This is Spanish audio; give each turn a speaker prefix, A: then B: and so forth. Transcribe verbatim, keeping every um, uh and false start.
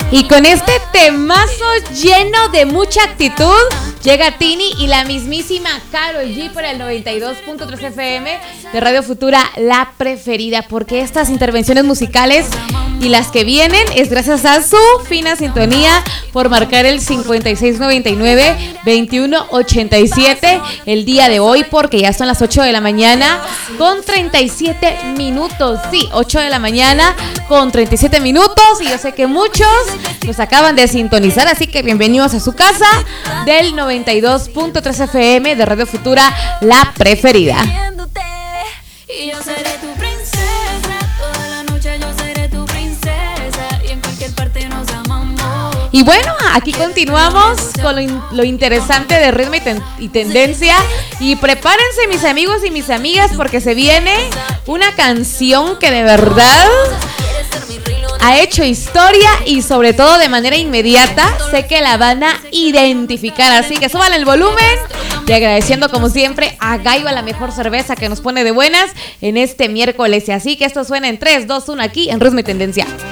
A: Y con este temazo lleno de mucha actitud, llega Tini y la mismísima Karol G por el noventa y dos punto tres F M de Radio Futura, la preferida, porque estas intervenciones musicales y las que vienen es gracias a su fina sintonía por marcar el cincuenta y seis noventa y nueve veintiuno ochenta y siete el día de hoy, porque ya son las ocho de la mañana con treinta y siete minutos. Sí, ocho de la mañana con treinta y siete minutos, y yo sé que muchos nos acaban de sintonizar, así que bienvenidos a su casa del noventa y dos punto tres F M de Radio Futura, la preferida.
B: Y yo seré tu princesa, toda la noche yo seré tu princesa, y en cualquier parte nos amamos.
A: Y bueno, aquí continuamos con lo, in- lo interesante de ritmo y, ten- y tendencia. Y prepárense, mis amigos y mis amigas, porque se viene una canción que de verdad ha hecho historia, y sobre todo de manera inmediata sé que la van a identificar, así que suban el volumen. Y agradeciendo como siempre a Gaiba, la mejor cerveza que nos pone de buenas en este miércoles. Y así que esto suena en tres, dos, uno aquí en Ritmo y Tendencia.